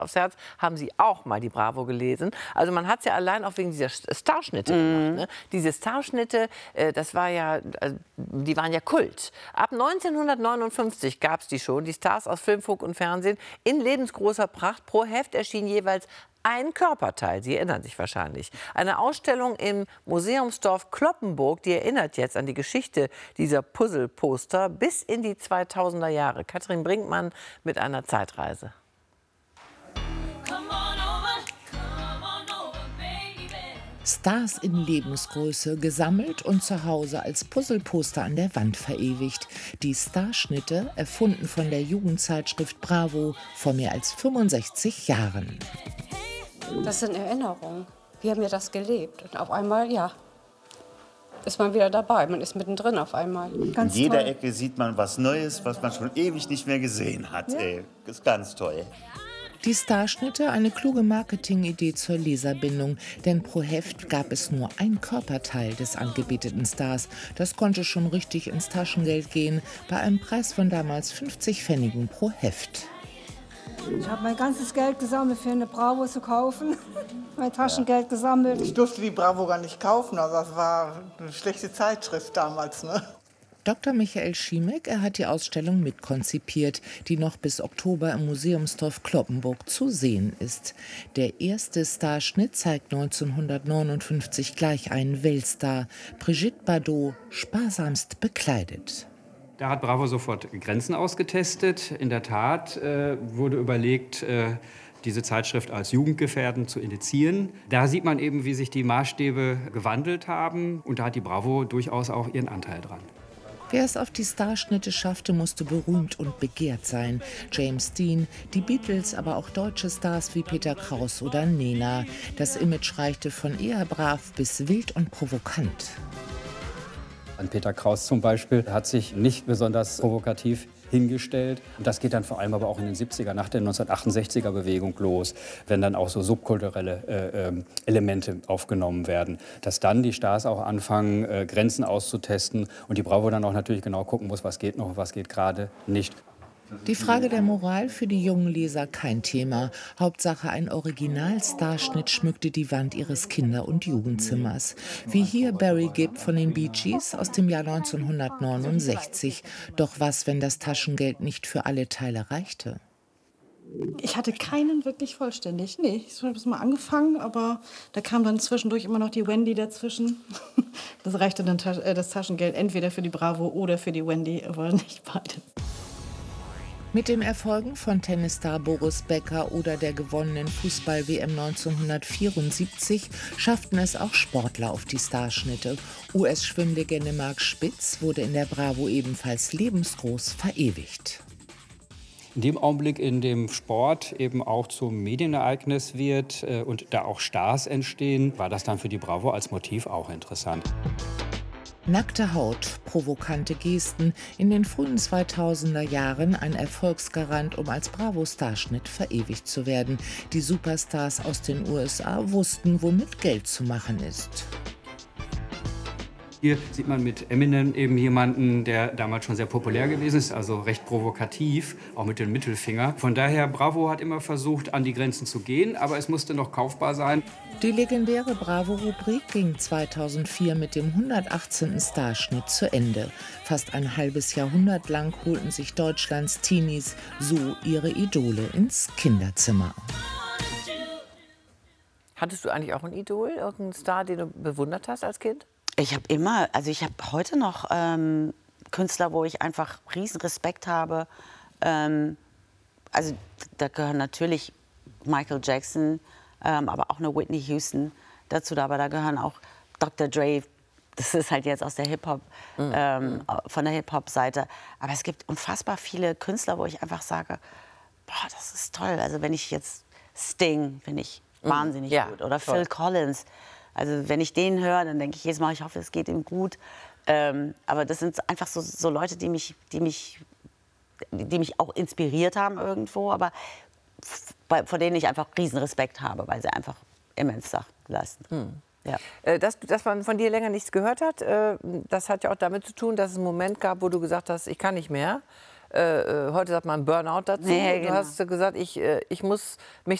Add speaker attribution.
Speaker 1: aufs Herz, haben Sie auch mal die Bravo gelesen. Also man hat es ja allein auch wegen dieser Starschnitte gemacht. Ne? Diese Starschnitte, das war ja, die waren ja Kult. Ab 1959 gab es die schon, die Stars aus Film, Funk und Fernsehen in lebensgroßer Pracht. Pro Heft erschien jeweils ein Körperteil, Sie erinnern sich wahrscheinlich. Eine Ausstellung im Museumsdorf Cloppenburg, die erinnert jetzt an die Geschichte dieser Puzzle-Poster bis in die 2000er Jahre. Katrin Brinkmann mit einer Zeitreise.
Speaker 2: Stars in Lebensgröße, gesammelt und zu Hause als Puzzleposter an der Wand verewigt. Die Starschnitte, erfunden von der Jugendzeitschrift Bravo vor mehr als 65 Jahren.
Speaker 3: Das sind Erinnerungen. Wir haben ja das gelebt. Und auf einmal, ja, ist man wieder dabei. Man ist mittendrin auf einmal.
Speaker 4: Ganz in jeder Ecke sieht man was Neues, was man schon ewig nicht mehr gesehen hat. Ja. Ey, das ist ganz toll.
Speaker 2: Die Starschnitte, eine kluge Marketingidee zur Leserbindung. Denn pro Heft gab es nur ein Körperteil des angebeteten Stars. Das konnte schon richtig ins Taschengeld gehen, bei einem Preis von damals 50 Pfennigen pro Heft.
Speaker 5: Ich habe mein ganzes Geld gesammelt, für eine Bravo zu kaufen. Mein Taschengeld gesammelt.
Speaker 6: Ich durfte die Bravo gar nicht kaufen, also das war eine schlechte Zeitschrift damals. Ne?
Speaker 2: Dr. Michael Schiemek, er hat die Ausstellung mitkonzipiert, die noch bis Oktober im Museumsdorf Cloppenburg zu sehen ist. Der erste Starschnitt zeigt 1959 gleich einen Weltstar, Brigitte Bardot, sparsamst bekleidet.
Speaker 7: Da hat Bravo sofort Grenzen ausgetestet. In der Tat wurde überlegt, diese Zeitschrift als jugendgefährdend zu indizieren. Da sieht man eben, wie sich die Maßstäbe gewandelt haben. Und da hat die Bravo durchaus auch ihren Anteil dran.
Speaker 2: Wer es auf die Starschnitte schaffte, musste berühmt und begehrt sein. James Dean, die Beatles, aber auch deutsche Stars wie Peter Kraus oder Nena. Das Image reichte von eher brav bis wild und provokant.
Speaker 8: Peter Kraus zum Beispiel hat sich nicht besonders provokativ hingestellt. Und das geht dann vor allem aber auch in den 70er, nach der 1968er-Bewegung los, wenn dann auch so subkulturelle Elemente aufgenommen werden. Dass dann die Stars auch anfangen, Grenzen auszutesten und die Bravo dann auch natürlich genau gucken muss, was geht noch, was geht gerade nicht.
Speaker 2: Die Frage der Moral für die jungen Leser kein Thema. Hauptsache ein Original-Starschnitt schmückte die Wand ihres Kinder- und Jugendzimmers. Wie hier Barry Gibb von den Bee Gees aus dem Jahr 1969. Doch was, wenn das Taschengeld nicht für alle Teile reichte?
Speaker 9: Ich hatte keinen wirklich vollständig. Nee, ich habe es mal angefangen, aber da kam dann zwischendurch immer noch die Wendy dazwischen. Das reichte dann das Taschengeld entweder für die Bravo oder für die Wendy, aber nicht beides.
Speaker 2: Mit den Erfolgen von Tennisstar Boris Becker oder der gewonnenen Fußball-WM 1974 schafften es auch Sportler auf die Starschnitte. US-Schwimmlegende Marc Spitz wurde in der Bravo ebenfalls lebensgroß verewigt.
Speaker 7: In dem Augenblick, in dem Sport eben auch zum Medienereignis wird und da auch Stars entstehen, war das dann für die Bravo als Motiv auch interessant.
Speaker 2: Nackte Haut, provokante Gesten, in den frühen 2000er Jahren ein Erfolgsgarant, um als Bravo-Starschnitt verewigt zu werden. Die Superstars aus den USA wussten, womit Geld zu machen ist.
Speaker 7: Hier sieht man mit Eminem eben jemanden, der damals schon sehr populär gewesen ist, also recht provokativ, auch mit dem Mittelfinger. Von daher, Bravo hat immer versucht, an die Grenzen zu gehen, aber es musste noch kaufbar sein.
Speaker 2: Die legendäre Bravo-Rubrik ging 2004 mit dem 118. Starschnitt zu Ende. Fast ein halbes Jahrhundert lang holten sich Deutschlands Teenies so ihre Idole ins Kinderzimmer.
Speaker 1: Hattest du eigentlich auch ein Idol, irgendeinen Star, den du bewundert hast als Kind?
Speaker 10: Ich habe immer, also ich habe heute noch Künstler, wo ich einfach riesen Respekt habe. Also da gehören natürlich Michael Jackson, aber auch eine Whitney Houston dazu. Aber da gehören auch Dr. Dre. Das ist halt jetzt aus der Hip-Hop, von der Hip-Hop-Seite. Aber es gibt unfassbar viele Künstler, wo ich einfach sage, boah, das ist toll. Also wenn ich jetzt Sting, finde ich wahnsinnig gut. Oder toll. Phil Collins. Also wenn ich den höre, dann denke ich jedes Mal, ich hoffe, es geht ihm gut. Aber das sind einfach so Leute, die mich auch inspiriert haben irgendwo, aber vor denen ich einfach riesen Respekt habe, weil sie einfach immens Sachen leisten. Ja.
Speaker 1: Dass man von dir länger nichts gehört hat, das hat ja auch damit zu tun, dass es einen Moment gab, wo du gesagt hast, ich kann nicht mehr. heute sagt man Burnout dazu.
Speaker 10: Ja,
Speaker 1: Du
Speaker 10: genau.
Speaker 1: hast gesagt, ich muss mich